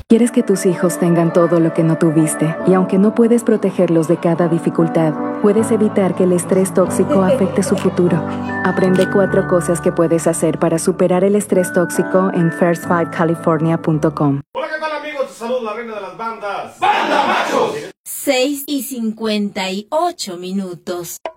Quieres que tus hijos tengan todo lo que no tuviste, y aunque no puedes protegerlos de cada dificultad, puedes evitar que el estrés tóxico afecte su futuro. Aprende 4 cosas que puedes hacer para superar el estrés tóxico en first5california.com. Hola, ¿qué tal, amigos? Te saludo la reina de las bandas. ¡Banda Machos! 6:58.